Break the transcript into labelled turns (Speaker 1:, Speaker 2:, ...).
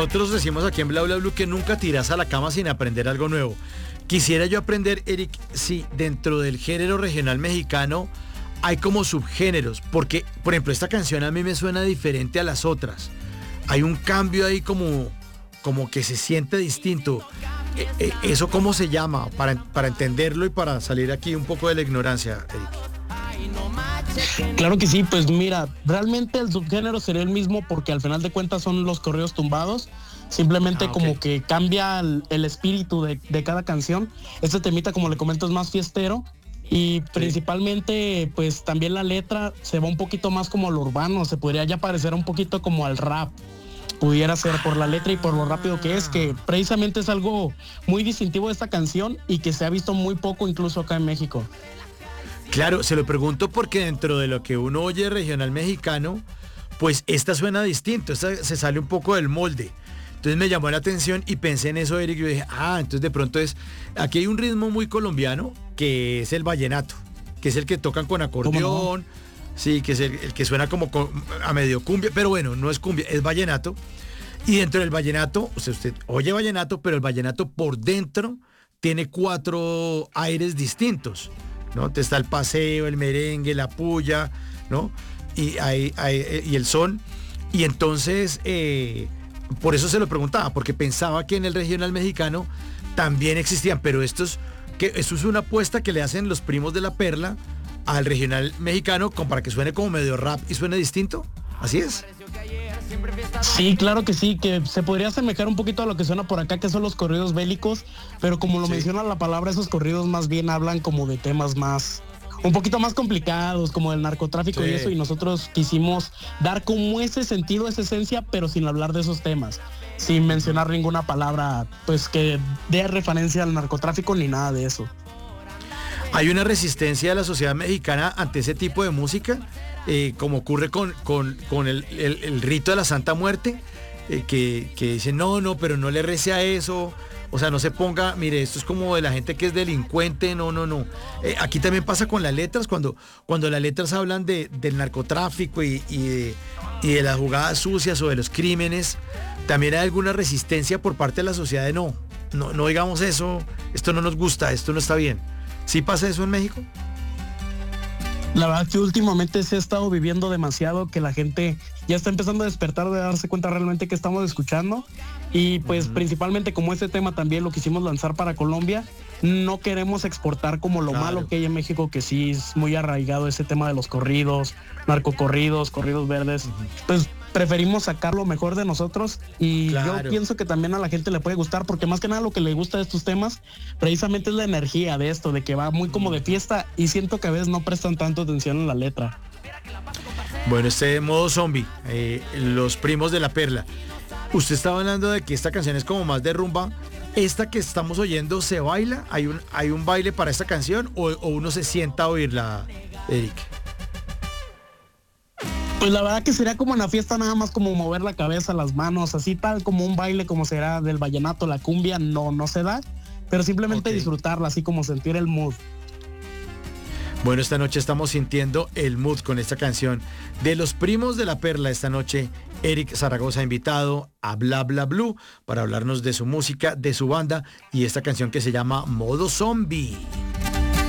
Speaker 1: nosotros decimos aquí en Bla Bla Blue que nunca tiras a la cama sin aprender algo nuevo. Quisiera yo aprender, Eric, si dentro del género regional mexicano hay como subgéneros, porque, por ejemplo, esta canción a mí me suena diferente a las otras. Hay un cambio ahí como que se siente distinto. ¿Eso cómo se llama? Para entenderlo y para salir aquí un poco de la ignorancia, Eric.
Speaker 2: Claro que sí, pues mira, realmente el subgénero sería el mismo porque al final de cuentas son los corridos tumbados. Simplemente como que cambia el espíritu de cada canción. Este temita, como le comento, es más fiestero. Y principalmente, pues también la letra se va un poquito más como lo urbano. Se podría ya parecer un poquito como al rap. Pudiera ser por la letra y por lo rápido que es, que precisamente es algo muy distintivo de esta canción y que se ha visto muy poco incluso acá en México.
Speaker 1: Claro, se lo pregunto porque dentro de lo que uno oye regional mexicano, pues esta suena distinto, esta se sale un poco del molde. Entonces me llamó la atención y pensé en eso, Eric, y yo dije, entonces de pronto aquí hay un ritmo muy colombiano que es el vallenato, que es el que tocan con acordeón, no? Sí, que es el que suena como a medio cumbia, pero bueno, no es cumbia, es vallenato. Y dentro del vallenato, usted oye vallenato, pero el vallenato por dentro tiene 4 aires distintos, ¿no? Te está el paseo, el merengue, la puya, ¿no? Y el son. Y entonces, por eso se lo preguntaba, porque pensaba que en el regional mexicano también existían, pero esto es una apuesta que le hacen los primos de la Perla al regional mexicano para que suene como medio rap y suene distinto. ¿Así es?
Speaker 2: Sí, claro que sí, que se podría asemejar un poquito a lo que suena por acá, que son los corridos bélicos, pero como lo menciona la palabra, esos corridos más bien hablan como de temas más, un poquito más complicados, como del narcotráfico y eso, y nosotros quisimos dar como ese sentido, esa esencia, pero sin hablar de esos temas, sin mencionar ninguna palabra, pues que dé referencia al narcotráfico ni nada de eso.
Speaker 1: ¿Hay una resistencia de la sociedad mexicana ante ese tipo de música? Como ocurre con el rito de la Santa Muerte, que dicen, no, pero no le rece a eso, o sea, no se ponga, mire, esto es como de la gente que es delincuente, no. Aquí también pasa con las letras, cuando las letras hablan del narcotráfico y de las jugadas sucias o de los crímenes, también hay alguna resistencia por parte de la sociedad de no digamos eso, esto no nos gusta, esto no está bien. ¿Sí pasa eso en México?
Speaker 2: La verdad que últimamente se ha estado viviendo demasiado, que la gente ya está empezando a despertar, de darse cuenta realmente que estamos escuchando. Y pues principalmente como este tema también lo quisimos lanzar para Colombia, no queremos exportar como lo malo que hay en México, que sí es muy arraigado ese tema de los corridos, narcocorridos, corridos verdes. Pues preferimos sacar lo mejor de nosotros y yo pienso que también a la gente le puede gustar, porque más que nada lo que le gusta de estos temas precisamente es la energía de esto, de que va muy como de fiesta, y siento que a veces no prestan tanto atención en la letra.
Speaker 1: Bueno, este modo zombie, los primos de la Perla. Usted estaba hablando de que esta canción es como más de rumba. ¿Esta que estamos oyendo se baila? ¿Hay un baile para esta canción o uno se sienta a oírla, Eric?
Speaker 2: Pues la verdad que sería como en la fiesta, nada más como mover la cabeza, las manos, así tal como un baile como será del vallenato, la cumbia, no se da, pero simplemente disfrutarla, así como sentir el mood.
Speaker 1: Bueno, esta noche estamos sintiendo el mood con esta canción de los primos de la Perla. Esta noche Eric Zaragoza invitado a Bla Bla Blue para hablarnos de su música, de su banda y esta canción que se llama Modo Zombie.